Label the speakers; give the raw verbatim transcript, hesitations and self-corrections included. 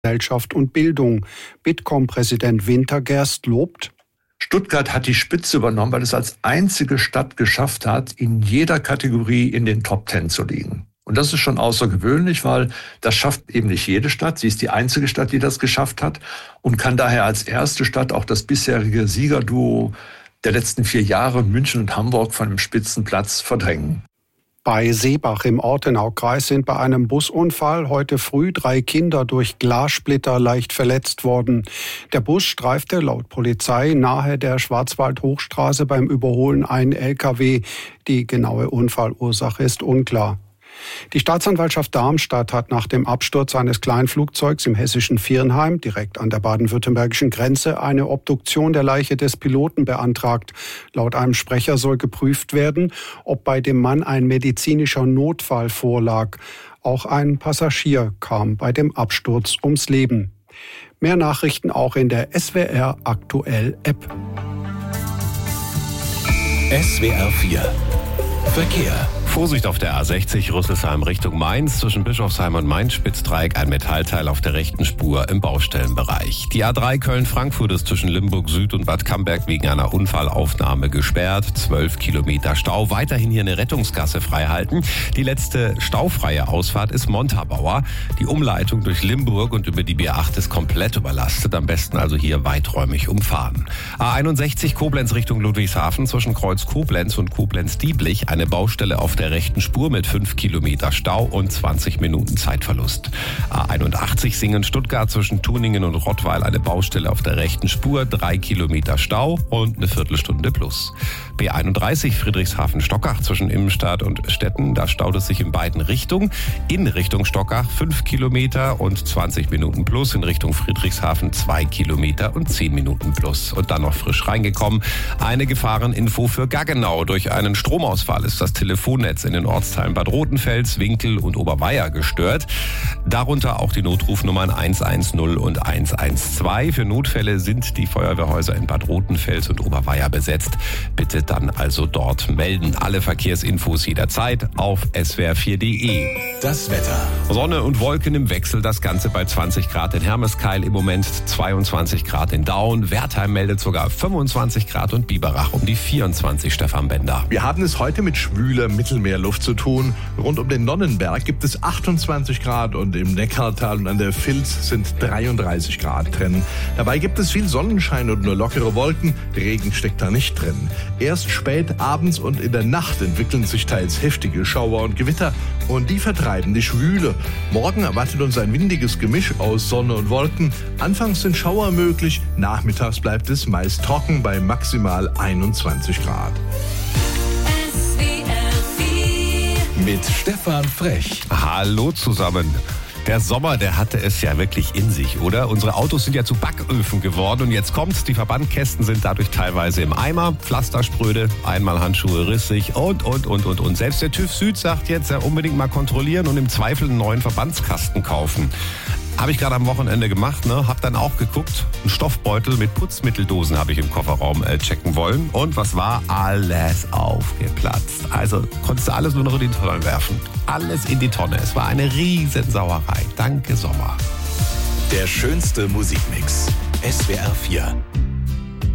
Speaker 1: Gesellschaft und Bildung. Bitkom-Präsident Wintergerst lobt:
Speaker 2: Stuttgart hat die Spitze übernommen, weil es als einzige Stadt geschafft hat, in jeder Kategorie in den Top Ten zu liegen. Und das ist schon außergewöhnlich, weil das schafft eben nicht jede Stadt. Sie ist die einzige Stadt, die das geschafft hat und kann daher als erste Stadt auch das bisherige Siegerduo der letzten vier Jahre München und Hamburg von dem Spitzenplatz verdrängen.
Speaker 1: Bei Seebach im Ortenaukreis sind bei einem Busunfall heute früh drei Kinder durch Glassplitter leicht verletzt worden. Der Bus streifte laut Polizei nahe der Schwarzwald-Hochstraße beim Überholen einen L K W. Die genaue Unfallursache ist unklar. Die Staatsanwaltschaft Darmstadt hat nach dem Absturz eines Kleinflugzeugs im hessischen Viernheim, direkt an der baden-württembergischen Grenze, eine Obduktion der Leiche des Piloten beantragt. Laut einem Sprecher soll geprüft werden, ob bei dem Mann ein medizinischer Notfall vorlag. Auch ein Passagier kam bei dem Absturz ums Leben. Mehr Nachrichten auch in der S W R Aktuell App.
Speaker 3: S W R vier Verkehr.
Speaker 4: Vorsicht auf der A sechzig Rüsselsheim Richtung Mainz. Zwischen Bischofsheim und Mainz-Spitzdreieck ein Metallteil auf der rechten Spur im Baustellenbereich. Die A drei Köln-Frankfurt ist zwischen Limburg Süd und Bad Camberg wegen einer Unfallaufnahme gesperrt. zwölf Kilometer Stau. Weiterhin hier eine Rettungsgasse freihalten. Die letzte staufreie Ausfahrt ist Montabaur. Die Umleitung durch Limburg und über die B acht ist komplett überlastet. Am besten also hier weiträumig umfahren. A einundsechzig Koblenz Richtung Ludwigshafen zwischen Kreuz Koblenz und Koblenz-Dieblich. Eine Baustelle auf der rechten Spur mit fünf Kilometer Stau und zwanzig Minuten Zeitverlust. A einundachtzig Singen-Stuttgart zwischen Tuningen und Rottweil eine Baustelle auf der rechten Spur, drei Kilometer Stau und eine Viertelstunde plus. B einunddreißig Friedrichshafen-Stockach zwischen Immenstadt und Stetten, da staut es sich in beiden Richtungen. In Richtung Stockach fünf Kilometer und zwanzig Minuten plus, in Richtung Friedrichshafen zwei Kilometer und zehn Minuten plus. Und dann noch frisch reingekommen, eine Gefahreninfo für Gaggenau. Durch einen Stromausfall ist das Telefonnetz in den Ortsteilen Bad Rotenfels, Winkel und Oberweier gestört. Darunter auch die Notrufnummern eins eins null und eins eins zwei. Für Notfälle sind die Feuerwehrhäuser in Bad Rotenfels und Oberweier besetzt. Bitte dann also dort melden. Alle Verkehrsinfos jederzeit auf S W R vier punkt de.
Speaker 3: Das Wetter.
Speaker 4: Sonne und Wolken im Wechsel, das Ganze bei zwanzig Grad in Hermeskeil, im Moment zweiundzwanzig Grad in Daun. Wertheim meldet sogar fünfundzwanzig Grad und Biberach um die vierundzwanzig, Stefan Bender.
Speaker 5: Wir haben es heute mit schwüler Mittelmeerluft zu tun. Rund um den Nonnenberg gibt es achtundzwanzig Grad und im Neckartal und an der Vilz sind dreiunddreißig Grad drin. Dabei gibt es viel Sonnenschein und nur lockere Wolken. Regen steckt da nicht drin. Erst spät abends und in der Nacht entwickeln sich teils heftige Schauer und Gewitter und die vertreiben die Schwüle. Morgen erwartet uns ein windiges Gemisch aus Sonne und Wolken. Anfangs sind Schauer möglich, nachmittags bleibt es meist trocken bei maximal einundzwanzig Grad.
Speaker 3: Mit Stefan Frech.
Speaker 4: Hallo zusammen. Der Sommer, der hatte es ja wirklich in sich, oder? Unsere Autos sind ja zu Backöfen geworden und jetzt kommt's, die Verbandkästen sind dadurch teilweise im Eimer, Pflaster spröde, einmal Handschuhe rissig und, und, und, und, und. Selbst der TÜV Süd sagt jetzt, ja unbedingt mal kontrollieren und im Zweifel einen neuen Verbandskasten kaufen. Habe ich gerade am Wochenende gemacht, ne? Hab dann auch geguckt. Ein Stoffbeutel mit Putzmitteldosen habe ich im Kofferraum äh, checken wollen. Und was war? Alles aufgeplatzt. Also konntest du alles nur noch in die Tonne werfen. Alles in die Tonne. Es war eine Riesensauerei. Danke, Sommer.
Speaker 3: Der schönste Musikmix. S W R vier.